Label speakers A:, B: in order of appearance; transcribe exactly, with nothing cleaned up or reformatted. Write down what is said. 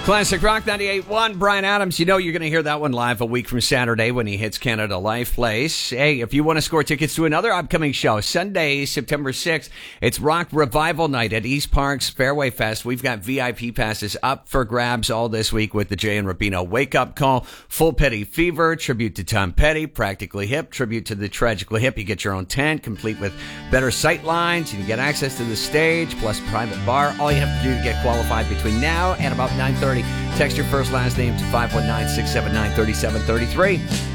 A: Classic Rock ninety-eight point one, Brian Adams. You know you're going to hear that one live a week from Saturday when he hits Canada Life Place. Hey, if you want to score tickets to another upcoming show, Sunday, September sixth, it's Rock Revival Night at East Park's Fairway Fest. We've got V I P passes up for grabs all this week with the Jay and Rubino Wake Up Call, Full Petty Fever, tribute to Tom Petty, Practically Hip, tribute to the Tragically Hip. You get your own tent, complete with better sight lines, and you get access to the stage, plus private bar. All you have to do to get qualified between now and about nine thirty. Text your first last name to five one nine, six seven nine, three seven three three.